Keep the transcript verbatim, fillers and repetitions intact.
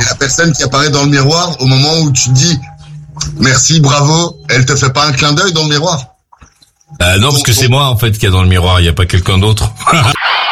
la personne qui apparaît dans le miroir, au moment où tu te dis merci, bravo, elle te fait pas un clin d'œil dans le miroir? Euh, non, parce que c'est moi en fait qui est dans le miroir, il y a pas quelqu'un d'autre.